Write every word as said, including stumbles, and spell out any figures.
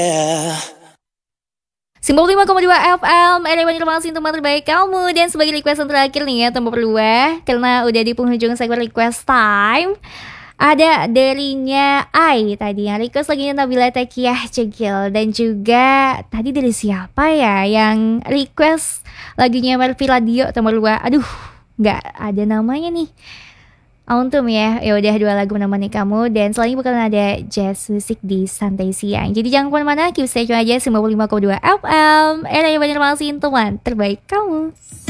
Simbol lima koma dua F M, era Banjarmasin teman terbaik kamu. Dan sebagai request yang terakhir nih ya, tanpa perlu karena udah di penghujung segmen request time, ada darinya Ai tadi yang request lagunya Nabila Tekiyah Cegil. Dan juga tadi dari siapa ya yang request lagunya Melvi Radio tanpa perlu. Aduh, nggak ada namanya nih. Untung ya, ya udah dua lagu menemani kamu. Dan selanjutnya bakalan ada jazz musik di santai siang. Jadi jangan kemana-mana, keep stay tune aja sembilan puluh lima koma dua F M, era Banjarmasin teman terbaik kamu.